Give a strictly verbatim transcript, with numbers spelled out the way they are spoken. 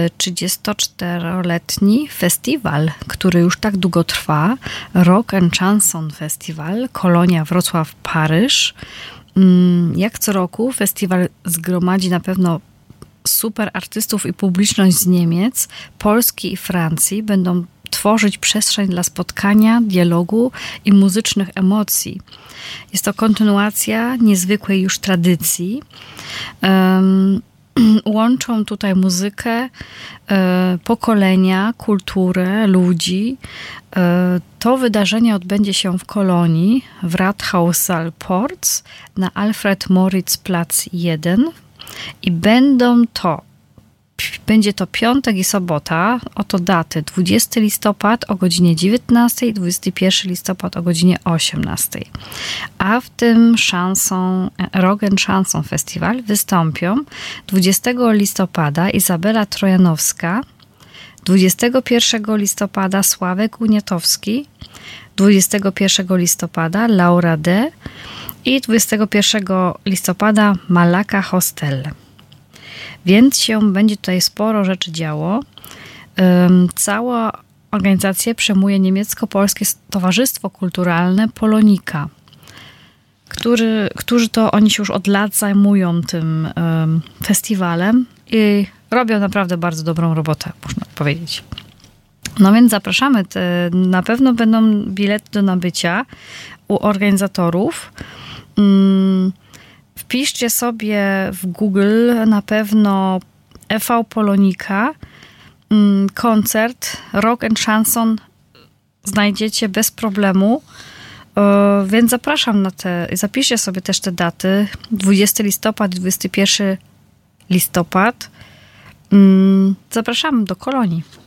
trzydziestoczteroletni festiwal, który już tak długo trwa. Rock and Chanson Festival, Kolonia Wrocław, Paryż. Jak co roku festiwal zgromadzi na pewno super artystów i publiczność z Niemiec, Polski i Francji. Będą tworzyć przestrzeń dla spotkania, dialogu i muzycznych emocji. Jest to kontynuacja niezwykłej już tradycji. Um, łączą tutaj muzykę, e, pokolenia, kulturę, ludzi. E, to wydarzenie odbędzie się w Kolonii, w Rathausaal Porz na Alfred Moritz Platz jeden i będą to Będzie to piątek i sobota, oto daty, dwudziestego listopada o godzinie dziewiętnastej, dwudziestego pierwszego listopada o godzinie osiemnastej. A w tym chanson, Rock and Chanson Festival wystąpią dwudziestego listopada Izabela Trojanowska, dwudziestego pierwszego listopada Sławek Uniatowski, dwudziestego pierwszego listopada Laura D. i dwudziestego pierwszego listopada Malaka Hostel. Więc się będzie tutaj sporo rzeczy działo. Cała organizację przejmuje niemiecko-polskie Towarzystwo Kulturalne Polonika, który, którzy to oni się już od lat zajmują tym um, festiwalem i robią naprawdę bardzo dobrą robotę, można powiedzieć. No więc zapraszamy. Te, na pewno będą bilety do nabycia u organizatorów. Um, Wpiszcie sobie w Google na pewno E V Polonika, koncert Rock and Chanson znajdziecie bez problemu, więc zapraszam na te, zapiszcie sobie też te daty, dwudziestego listopada i dwudziestego pierwszego listopada. Zapraszam do Kolonii.